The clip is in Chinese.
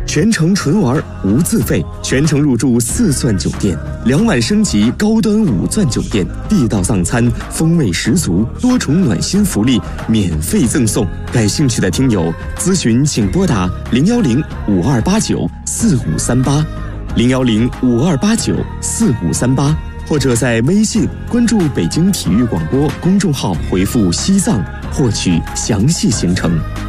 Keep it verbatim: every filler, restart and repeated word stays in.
全程纯玩无自费，全程入住四钻酒店，两晚升级高端五钻酒店，地道藏餐，风味十足，多重暖心福利免费赠送。感兴趣的听友咨询请拨打零幺零五二八九四五三八，零幺零五二八九四五三八，或者在微信关注北京体育广播公众号回复西藏，获取详细行程。